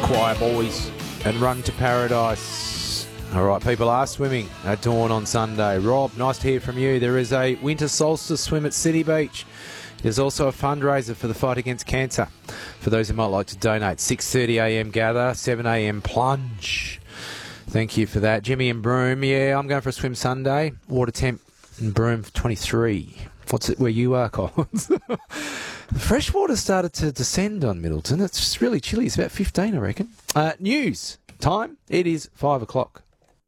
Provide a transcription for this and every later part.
Choir Boys and Run to Paradise. All right, people are swimming at dawn on Sunday. Rob, nice to hear from you. There is a winter solstice swim at City Beach. There's also a fundraiser for the fight against cancer. For those who might like to donate, 6:30am gather, 7am plunge. Thank you for that. Jimmy and Broome, yeah, I'm going for a swim Sunday. Water temp in Broome 23. What's it where you are, Collins? The fresh water started to descend on Middleton. It's just really chilly. It's about 15, I reckon. News time. It is 5 o'clock.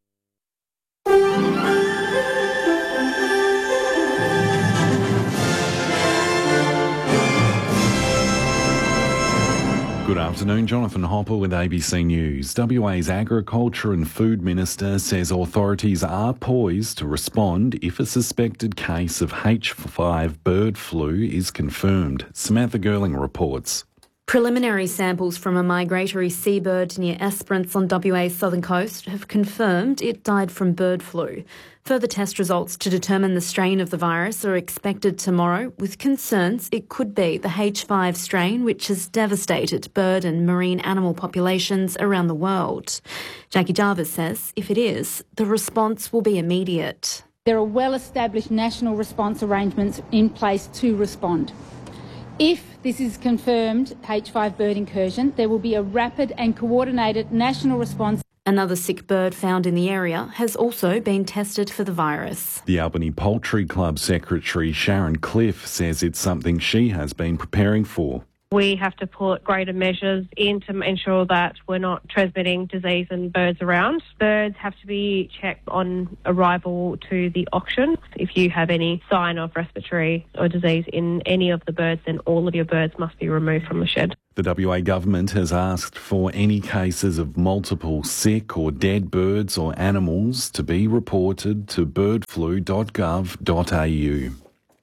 Good afternoon, Jonathan Hopper with ABC News. WA's Agriculture and Food Minister says authorities are poised to respond if a suspected case of H5 bird flu is confirmed. Samantha Girling reports. Preliminary samples from a migratory seabird near Esperance on WA's southern coast have confirmed it died from bird flu. Further test results to determine the strain of the virus are expected tomorrow, with concerns it could be the H5 strain, which has devastated bird and marine animal populations around the world. Jackie Jarvis says if it is, the response will be immediate. There are well-established national response arrangements in place to respond. If this is confirmed H5 bird incursion, there will be a rapid and coordinated national response. Another sick bird found in the area has also been tested for the virus. The Albany Poultry Club Secretary Sharon Cliff says it's something she has been preparing for. We have to put greater measures in to ensure that we're not transmitting disease in birds around. Birds have to be checked on arrival to the auction. If you have any sign of respiratory or disease in any of the birds, then all of your birds must be removed from the shed. The WA government has asked for any cases of multiple sick or dead birds or animals to be reported to birdflu.gov.au.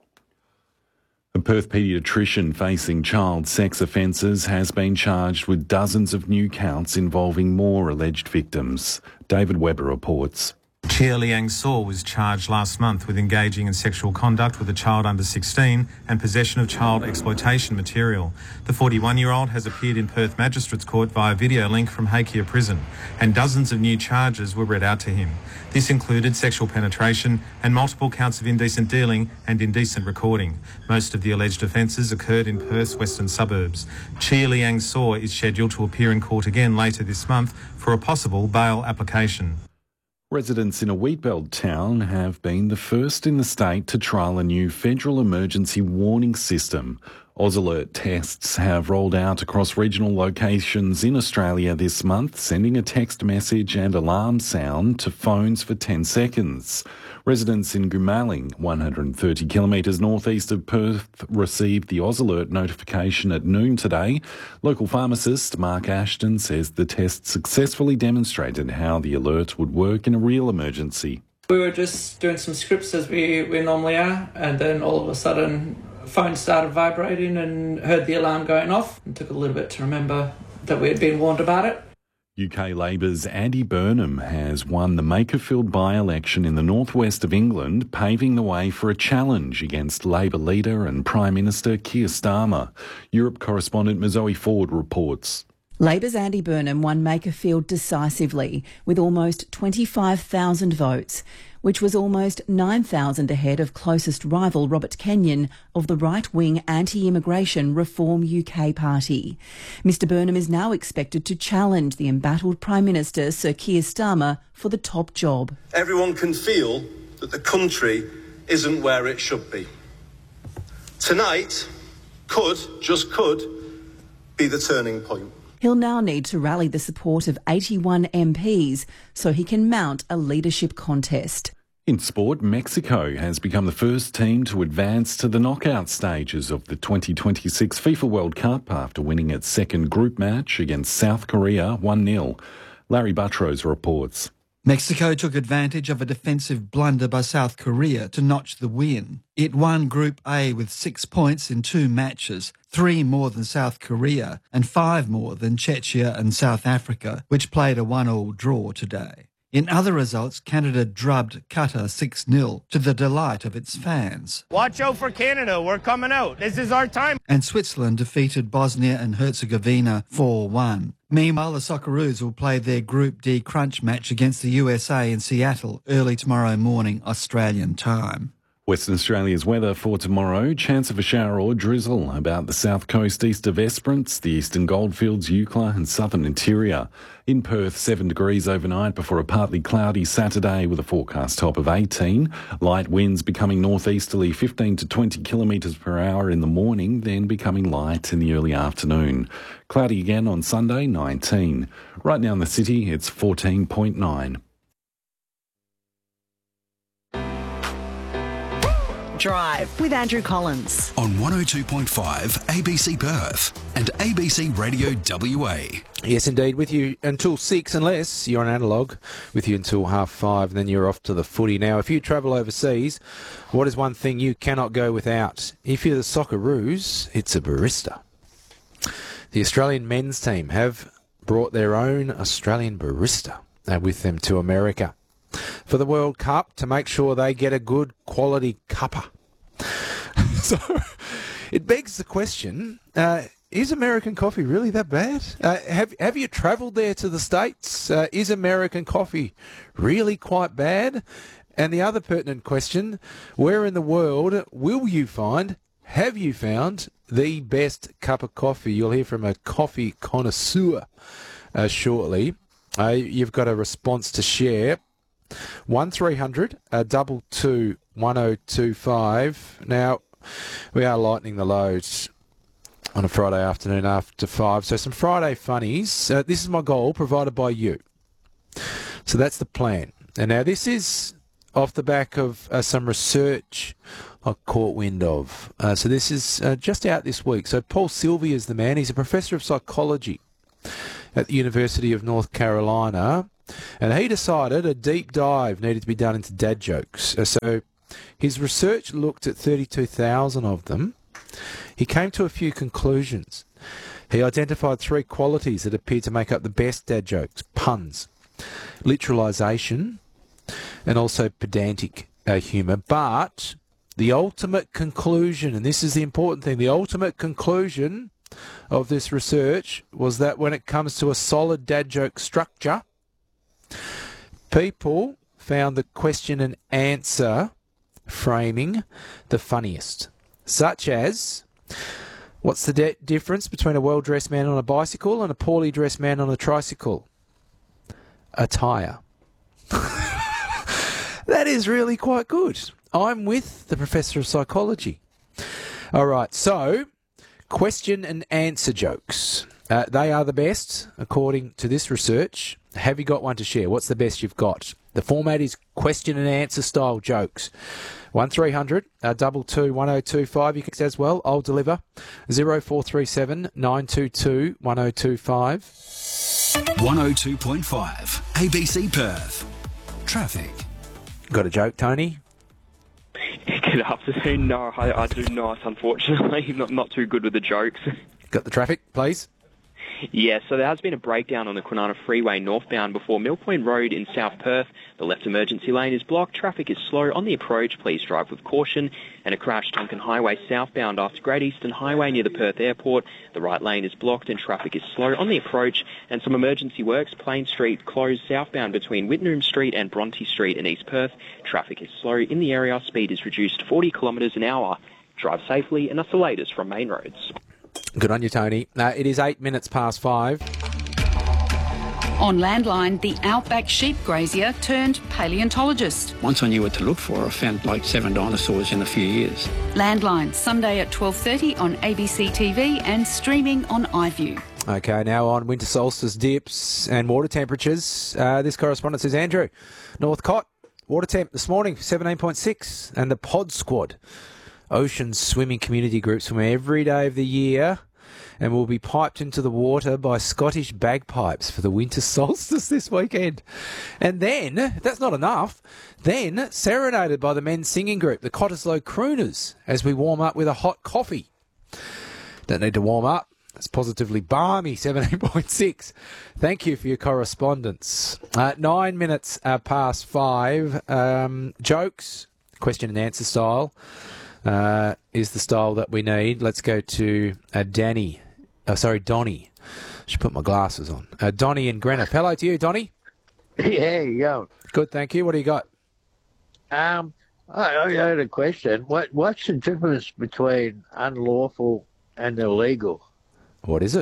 A Perth paediatrician facing child sex offences has been charged with dozens of new counts involving more alleged victims. David Webber reports. Chia Liang Saw was charged last month with engaging in sexual conduct with a child under 16 and possession of child exploitation material. The 41-year-old has appeared in Perth Magistrates Court via video link from Hakea Prison, and dozens of new charges were read out to him. This included sexual penetration and multiple counts of indecent dealing and indecent recording. Most of the alleged offences occurred in Perth's western suburbs. Chia Liang Saw is scheduled to appear in court again later this month for a possible bail application. Residents in a wheatbelt town have been the first in the state to trial a new federal emergency warning system. AusAlert tests have rolled out across regional locations in Australia this month, sending a text message and alarm sound to phones for 10 seconds. Residents in Goomalling, 130 kilometres northeast of Perth, received the AusAlert notification at noon today. Local pharmacist Mark Ashton says the test successfully demonstrated how the alert would work in a real emergency. We were just doing some scripts as we normally are, and then all of a sudden phone started vibrating and heard the alarm going off. It took a little bit to remember that we had been warned about it. UK Labor's Andy Burnham has won the Makerfield by-election in the northwest of England, paving the way for a challenge against Labor leader and Prime Minister Keir Starmer. Europe correspondent Mazoe Ford reports. Labor's Andy Burnham won Makerfield decisively with almost 25,000 votes, which was almost 9,000 ahead of closest rival Robert Kenyon of the right-wing anti-immigration Reform UK party. Mr Burnham is now expected to challenge the embattled Prime Minister Sir Keir Starmer for the top job. Everyone can feel that the country isn't where it should be. Tonight just could, be the turning point. He'll now need to rally the support of 81 MPs so he can mount a leadership contest. In sport, Mexico has become the first team to advance to the knockout stages of the 2026 FIFA World Cup after winning its second group match against South Korea 1-0. Larry Buttrose reports. Mexico took advantage of a defensive blunder by South Korea to notch the win. It won Group A with 6 points in 2 matches, 3 more than South Korea and 5 more than Czechia and South Africa, which played a 1-1 draw today. In other results, Canada drubbed Qatar 6-0 to the delight of its fans. Watch out for Canada. We're coming out. This is our time. And Switzerland defeated Bosnia and Herzegovina 4-1. Meanwhile, the Socceroos will play their Group D crunch match against the USA in Seattle early tomorrow morning, Australian time. Western Australia's weather for tomorrow. Chance of a shower or drizzle about the south coast east of Esperance, the eastern goldfields, Eucla and southern interior. In Perth, 7 degrees overnight before a partly cloudy Saturday with a forecast top of 18. Light winds becoming northeasterly 15 to 20 kilometres per hour in the morning, then becoming light in the early afternoon. Cloudy again on Sunday, 19. Right now in the city, it's 14.9. Drive with Andrew Collins on 102.5 ABC Perth and ABC Radio WA. Yes, indeed, with you until 6, unless you're on analogue, with you until 5:30, then you're off to the footy. Now, if you travel overseas, what is one thing you cannot go without? If you're the Socceroos, it's a barista. The Australian men's team have brought their own Australian barista with them to America for the World Cup to make sure they get a good quality cuppa. So it begs the question, is American coffee really that bad? Have you travelled there to the States? Is American coffee really quite bad? And the other pertinent question, where in the world have you found the best cup of coffee? You'll hear from a coffee connoisseur shortly. You've got a response to share. 1300 222 1025. Now, we are lightening the loads on a Friday afternoon after 5. So some Friday funnies. This is my goal, provided by you. So that's the plan. And now this is off the back of some research I caught wind of. So this is just out this week. So Paul Sylvia is the man. He's a professor of psychology at the University of North Carolina. And he decided a deep dive needed to be done into dad jokes. So his research looked at 32,000 of them. He came to a few conclusions. He identified 3 qualities that appear to make up the best dad jokes: puns, literalisation, and also pedantic humour. But the ultimate conclusion, and this is the important thing, the ultimate conclusion of this research was that when it comes to a solid dad joke structure, people found the question and answer framing the funniest, such as, what's the difference between a well-dressed man on a bicycle and a poorly dressed man on a tricycle? A tyre. That is really quite good. I'm with the professor of psychology. All right, so question and answer jokes. They are the best, according to this research. Have you got one to share? What's the best you've got? The format is question and answer style jokes. 1300 222 1025. You can as well. I'll deliver. 0437 922 1025. 102.5 ABC Perth. Traffic. Got a joke, Tony? Good afternoon. No, I do not, unfortunately. Not too good with the jokes. Got the traffic, please? Yeah, so there has been a breakdown on the Kwinana Freeway northbound before Mill Point Road in South Perth. The left emergency lane is blocked. Traffic is slow on the approach. Please drive with caution. And a crash Tonkin Highway southbound after Great Eastern Highway near the Perth Airport. The right lane is blocked and traffic is slow on the approach. And some emergency works. Plain Street closed southbound between Whitnum Street and Bronte Street in East Perth. Traffic is slow in the area. Speed is reduced to 40 kilometres an hour. Drive safely, and that's the latest from Main Roads. Good on you, Tony. It is 8 minutes past 5. On Landline, the outback sheep grazier turned paleontologist. Once I knew what to look for, I found like 7 dinosaurs in a few years. Landline, Sunday at 12:30 on ABC TV and streaming on iView. Okay, now on winter solstice dips and water temperatures. This correspondent says, Andrew, Northcott, water temp this morning, 17.6. And the Pod Squad, ocean swimming community groups from every day of the year, and will be piped into the water by Scottish bagpipes for the winter solstice this weekend. And then, if that's not enough, then serenaded by the men's singing group, the Cottesloe Crooners, as we warm up with a hot coffee. Don't need to warm up. It's positively balmy, 17.6. Thank you for your correspondence. 9 minutes past 5. Jokes, question and answer style, is the style that we need. Let's go to Donnie. Should put my glasses on. Donnie in Greenock. Hello to you, Donnie. Yeah, you go. Good, thank you. What do you got? I had a question. What's the difference between unlawful and illegal? What is it?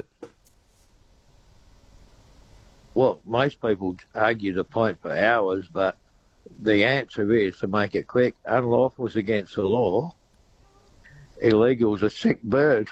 Well, most people argue the point for hours, but the answer is, to make it quick, unlawful is against the law. Illegal is a sick bird.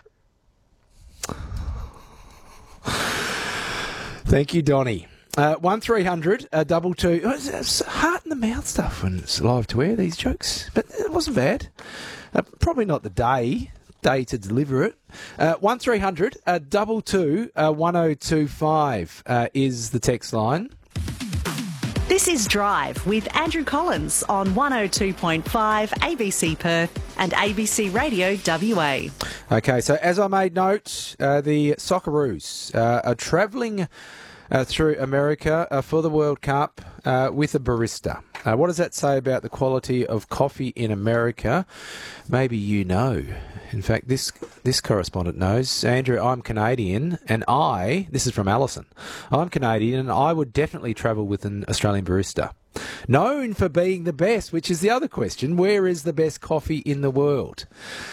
Thank you, Donnie. 1300 22. It's heart in the mouth stuff when it's live to air, these jokes, but it wasn't bad. Probably not the day to deliver it. 1300 22 1025 is the text line. This is Drive with Andrew Collins on 102.5 ABC Perth and ABC Radio WA. Okay, so as I made note, the Socceroos are travelling through America for the World Cup with a barista. What does that say about the quality of coffee in America? Maybe you know. In fact, this correspondent knows. Andrew, I'm Canadian, and this is from Alison, I'm Canadian, and I would definitely travel with an Australian barista. Known for being the best, which is the other question. Where is the best coffee in the world?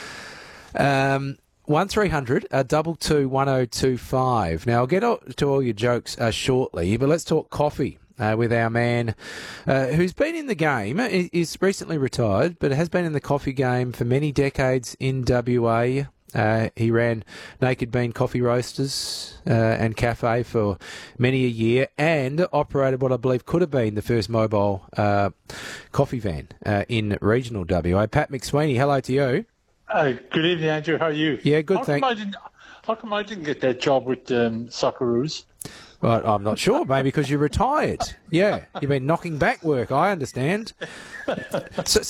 1300 22 1025. Now, I'll get to all your jokes shortly, but let's talk coffee with our man who's been in the game. He's recently retired, but has been in the coffee game for many decades in WA. He ran Naked Bean Coffee Roasters and Cafe for many a year, and operated what I believe could have been the first mobile coffee van in regional WA. Pat McSweeney, hello to you. Good evening, Andrew. How are you? Yeah, good, thanks. How come I didn't get that job with Socceroos? Well, I'm not sure. Maybe because you retired. Yeah, you've been knocking back work, I understand. So